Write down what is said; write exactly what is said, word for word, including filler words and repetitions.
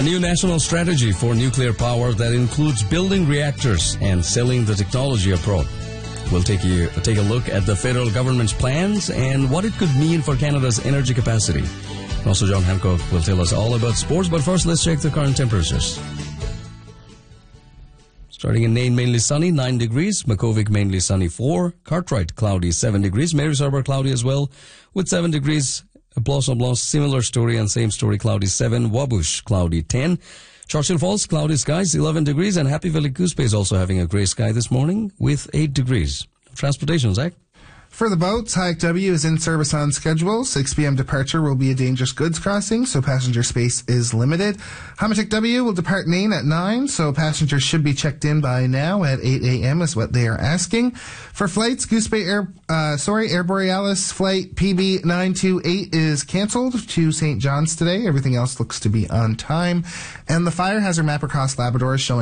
A new national strategy for nuclear power that includes building reactors and selling the technology abroad. We'll take you take a look at the federal government's plans and what it could mean for Canada's energy capacity. Also, John Hancock will tell us all about sports, but first let's check the current temperatures. Starting in Nain, mainly sunny, nine degrees. Makhovik, mainly sunny, four. Cartwright, cloudy, seven degrees. Marys Harbour, cloudy as well, with seven degrees. Blossom Blanc, similar story and same story, cloudy, seven. Wabush, cloudy, ten. Churchill Falls, cloudy skies, eleven degrees. And Happy Valley Goose Bay is also having a grey sky this morning with eight degrees. Transportation, Zach? For the boats, Hayek W is in service on schedule. six p.m. departure will be a dangerous goods crossing, so passenger space is limited. Hamatic W will depart Nain at nine, so passengers should be checked in by now at eight a.m. is what they are asking. For flights, Goose Bay Air, uh, sorry, Air Borealis flight P B nine two eight is canceled to Saint John's today. Everything else looks to be on time. And the fire hazard map across Labrador is showing